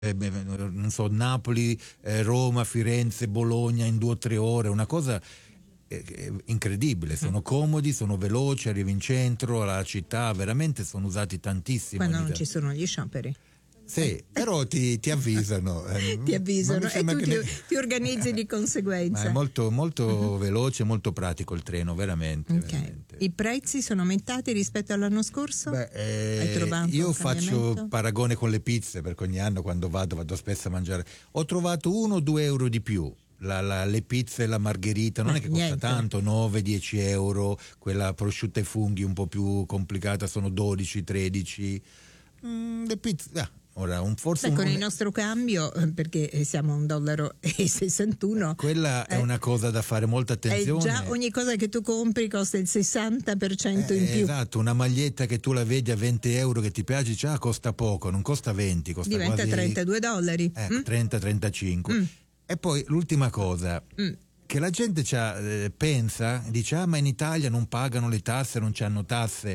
non so, Napoli, Roma, Firenze, Bologna in 2 o 3 ore, una cosa incredibile. Sono comodi, sono veloci, arrivi in centro, alla città, veramente sono usati tantissimo. Quando non ci sono gli scioperi. Sì, però ti avvisano. Ti avvisano e tu ti organizzi di conseguenza. Ma è molto veloce, molto pratico il treno, veramente, okay. veramente. I prezzi sono aumentati rispetto all'anno scorso? Hai trovato io faccio paragone con le pizze, perché ogni anno quando vado spesso a mangiare. Ho trovato 1 o 2 euro di più. Le pizze e la margherita non è che costa tanto, 9-10 euro, quella prosciutta e funghi un po' più complicata sono 12-13. Le pizze ora con il nostro cambio, perché siamo a $1,61, quella è una cosa da fare molta attenzione. Già ogni cosa che tu compri costa il 60% in più. Esatto, una maglietta che tu la vedi a 20 euro che ti piace, costa poco, non costa 20, costa diventa quasi $32. 30-35. E poi l'ultima cosa che la gente pensa, dice ma in Italia non pagano le tasse, non c'hanno tasse.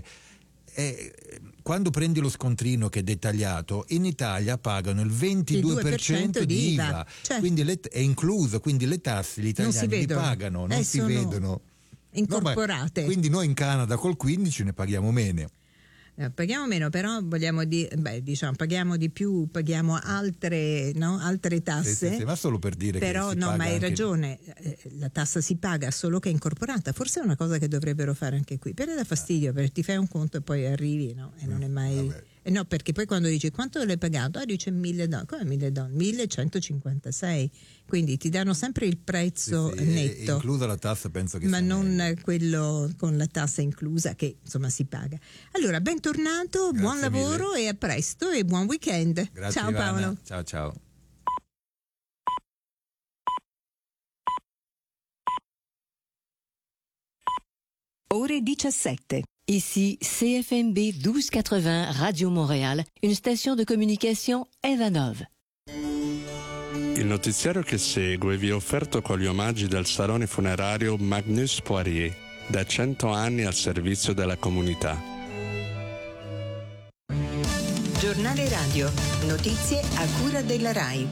Quando prendi lo scontrino che è dettagliato, in Italia pagano il 22% di IVA, quindi è incluso, quindi le tasse gli italiani li pagano, non si vedono incorporate. Quindi noi in Canada col 15 ne paghiamo meno. Paghiamo meno, però vogliamo paghiamo di più, paghiamo altre tasse. Sì, ma solo per dire però che si no, paga ma hai anche... ragione, la tassa si paga solo che è incorporata. Forse è una cosa che dovrebbero fare anche qui, per dà fastidio, perché ti fai un conto e poi arrivi, no? E non è mai no, perché poi quando dici quanto l'hai pagato, dice $1,000. Come $1,000? 1.156. Quindi ti danno sempre il prezzo netto, inclusa la tassa, penso che ma sia non meglio. quello con la tassa inclusa, che insomma si paga. Allora, bentornato, buon lavoro e a presto e buon weekend. Grazie, ciao Ivana. Paolo. Ciao. Ore 17. Ici CFMB 1280 Radio Montréal, une station de communication Evanov. Il notiziario che segue vi è offerto con gli omaggi del salone funerario Magnus Poirier, da 100 anni al servizio della comunità. Giornale radio, notizie a cura della RAI.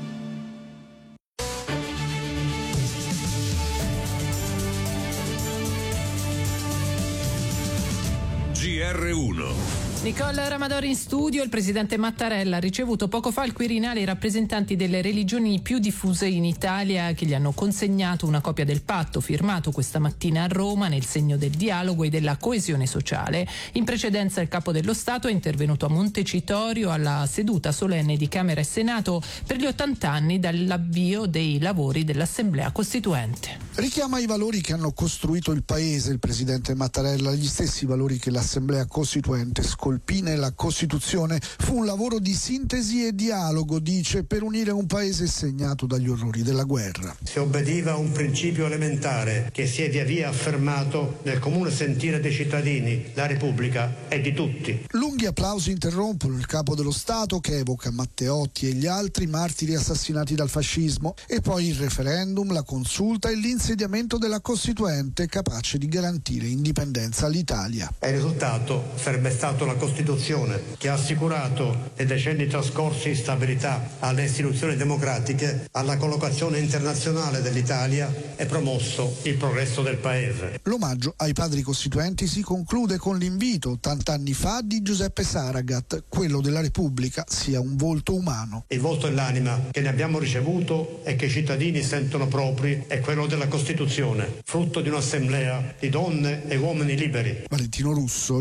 GR1. Nicole Ramadori in studio. Il presidente Mattarella ha ricevuto poco fa al Quirinale i rappresentanti delle religioni più diffuse in Italia, che gli hanno consegnato una copia del patto firmato questa mattina a Roma nel segno del dialogo e della coesione sociale. In precedenza il capo dello Stato è intervenuto a Montecitorio alla seduta solenne di Camera e Senato per gli 80 anni dall'avvio dei lavori dell'Assemblea Costituente. Richiama i valori che hanno costruito il Paese il presidente Mattarella, gli stessi valori che l'Assemblea Costituente scolpì nella Costituzione. Fu un lavoro di sintesi e dialogo, dice, per unire un Paese segnato dagli orrori della guerra. Si obbediva a un principio elementare che si è via via affermato nel comune sentire dei cittadini: la Repubblica è di tutti. Lunghi applausi interrompono il capo dello Stato, che evoca Matteotti e gli altri martiri assassinati dal fascismo, e poi il referendum, la consulta e l'insediamento della Costituente, capace di garantire indipendenza all'Italia. Il risultato sarebbe stato la Costituzione, che ha assicurato nei decenni trascorsi stabilità alle istituzioni democratiche, alla collocazione internazionale dell'Italia e promosso il progresso del Paese. L'omaggio ai padri costituenti si conclude con l'invito 80 anni fa di Giuseppe Saragat: quello della Repubblica sia un volto umano. Il volto e l'anima che ne abbiamo ricevuto e che i cittadini sentono propri è quello della Costituzione, frutto di un'assemblea di donne e uomini liberi. Valentino Russo,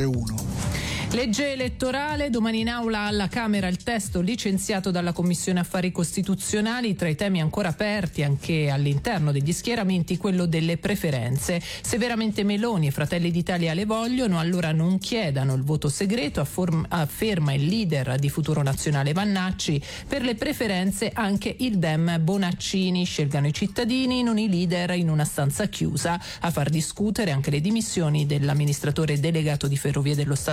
GR1. Legge elettorale, domani in aula alla Camera il testo licenziato dalla Commissione Affari Costituzionali. Tra i temi ancora aperti anche all'interno degli schieramenti quello delle preferenze. Se veramente Meloni e Fratelli d'Italia le vogliono, allora non chiedano il voto segreto, afferma il leader di Futuro Nazionale Vannacci. Per le preferenze anche il Dem Bonaccini: scelgano i cittadini, non i leader in una stanza chiusa. A far discutere anche le dimissioni dell'amministratore delegato di Ferrovie dello Stato Donna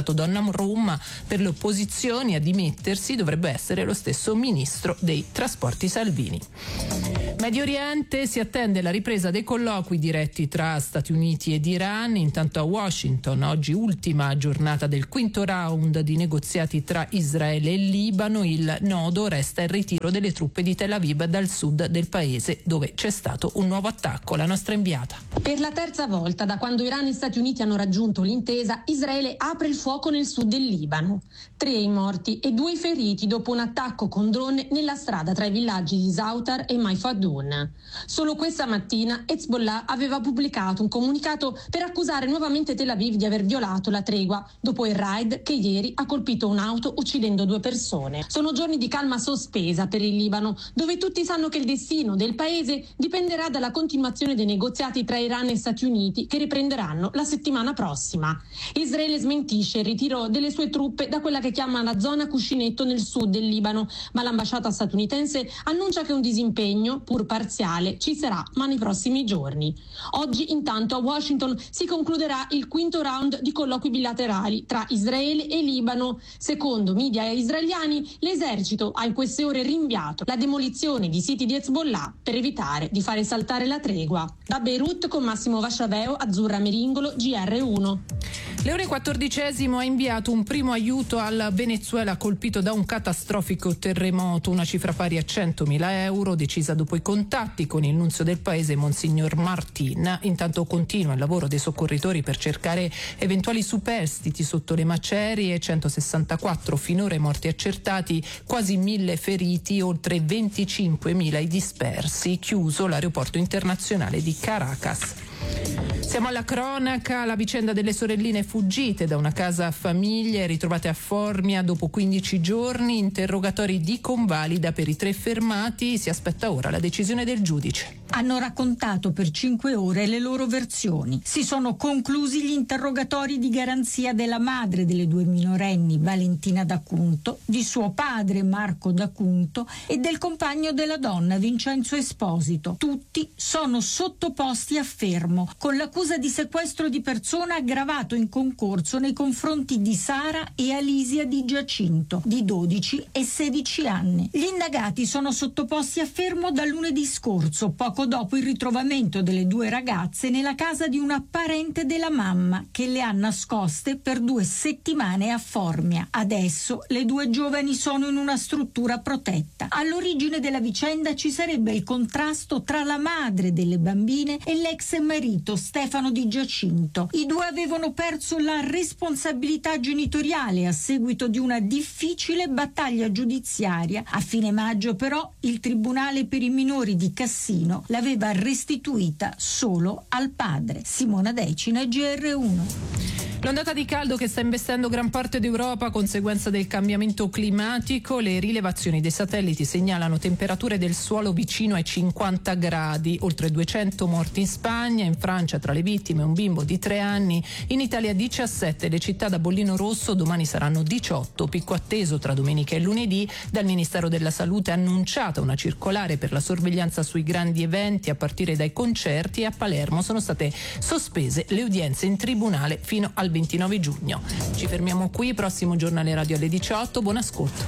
room, ma per le opposizioni a dimettersi dovrebbe essere lo stesso ministro dei trasporti Salvini. Medio Oriente, si attende la ripresa dei colloqui diretti tra Stati Uniti ed Iran. Intanto a Washington, oggi ultima giornata del quinto round di negoziati tra Israele e Libano. Il nodo resta il ritiro delle truppe di Tel Aviv dal sud del paese, dove c'è stato un nuovo attacco. La nostra inviata. Per la terza volta da quando Iran e Stati Uniti hanno raggiunto l'intesa, Israele apre il fuoco nel sud del Libano. 3 i morti e 2 i feriti dopo un attacco con drone nella strada tra i villaggi di Zautar e Maifadun. Solo questa mattina Hezbollah aveva pubblicato un comunicato per accusare nuovamente Tel Aviv di aver violato la tregua dopo il raid che ieri ha colpito un'auto uccidendo 2 persone. Sono giorni di calma sospesa per il Libano, dove tutti sanno che il destino del paese dipenderà dalla continuazione dei negoziati tra Iran e Stati Uniti, che riprenderanno la settimana prossima. Israele smentisce il ritiro delle sue truppe da quella che chiama la zona cuscinetto nel sud del Libano, ma l'ambasciata statunitense annuncia che un disimpegno, pur parziale, ci sarà, ma nei prossimi giorni. Oggi intanto a Washington si concluderà il quinto round di colloqui bilaterali tra Israele e Libano. Secondo media israeliani, l'esercito ha in queste ore rinviato la demolizione di siti di Hezbollah per evitare di fare saltare la tregua. Da Beirut con Massimo Vasciaveo, Azzurra Meringolo, GR1. Leone XIV ha inviato un primo aiuto al Venezuela colpito da un catastrofico terremoto, una cifra pari a 100.000 euro, decisa dopo i contatti con il nunzio del paese, Monsignor Martin. Intanto continua il lavoro dei soccorritori per cercare eventuali superstiti sotto le macerie, 164 finora i morti accertati, quasi 1.000 feriti, oltre 25.000 i dispersi, chiuso l'aeroporto internazionale di Caracas. Siamo alla cronaca, la vicenda delle sorelline fuggite da una casa famiglia e ritrovate a Formia dopo 15 giorni, interrogatori di convalida per i 3 fermati, si aspetta ora la decisione del giudice. Hanno raccontato per 5 ore le loro versioni. Si sono conclusi gli interrogatori di garanzia della madre delle 2 minorenni, Valentina D'Acunto, di suo padre Marco D'Acunto e del compagno della donna, Vincenzo Esposito. Tutti sono sottoposti a fermo, con l'accusa di sequestro di persona aggravato in concorso nei confronti di Sara e Alisia Di Giacinto, di 12 e 16 anni. Gli indagati sono sottoposti a fermo da lunedì scorso, poco dopo il ritrovamento delle 2 ragazze nella casa di una parente della mamma, che le ha nascoste per 2 settimane a Formia. Adesso le 2 giovani sono in una struttura protetta. All'origine della vicenda ci sarebbe il contrasto tra la madre delle bambine e l'ex marito Stefano Di Giacinto. I 2 avevano perso la responsabilità genitoriale a seguito di una difficile battaglia giudiziaria. A fine maggio però il Tribunale per i minori di Cassino l'aveva restituita solo al padre. Simona Decina, GR1. L'ondata di caldo che sta investendo gran parte d'Europa a conseguenza del cambiamento climatico, le rilevazioni dei satelliti segnalano temperature del suolo vicino ai 50 gradi, oltre 200 morti in Spagna, in Francia tra le vittime un bimbo di 3 anni, in Italia 17, le città da bollino rosso domani saranno 18, picco atteso tra domenica e lunedì. Dal Ministero della Salute è annunciata una circolare per la sorveglianza sui grandi eventi a partire dai concerti, e a Palermo sono state sospese le udienze in tribunale fino al 29 giugno. Ci fermiamo qui, prossimo giornale radio alle 18, buon ascolto.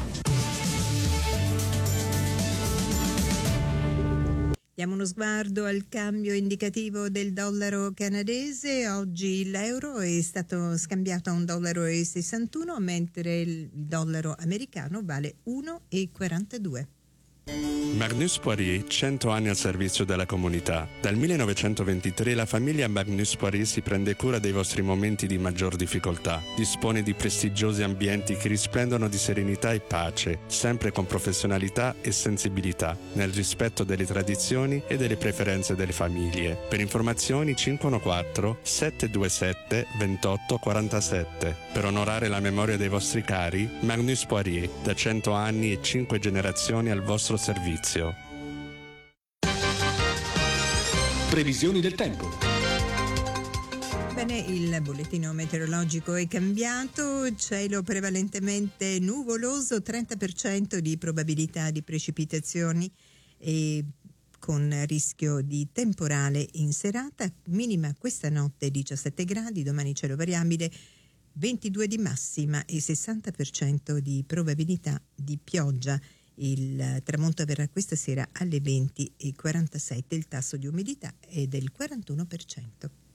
Diamo uno sguardo al cambio indicativo del dollaro canadese. Oggi l'euro è stato scambiato a $1,61, mentre il dollaro americano vale 1,42. Magnus Poirier, 100 anni al servizio della comunità. Dal 1923 la famiglia Magnus Poirier si prende cura dei vostri momenti di maggior difficoltà. Dispone di prestigiosi ambienti che risplendono di serenità e pace, sempre con professionalità e sensibilità, nel rispetto delle tradizioni e delle preferenze delle famiglie. Per informazioni 514 727 2847. Per onorare la memoria dei vostri cari, Magnus Poirier, da 100 anni e 5 generazioni al vostro servizio. Previsioni del tempo. Bene, il bollettino meteorologico è cambiato, cielo prevalentemente nuvoloso, 30% di probabilità di precipitazioni e con rischio di temporale in serata, minima questa notte 17 gradi, domani cielo variabile 22 di massima e 60% di probabilità di pioggia. Il tramonto avverrà questa sera alle 20:47, il tasso di umidità è del 41%.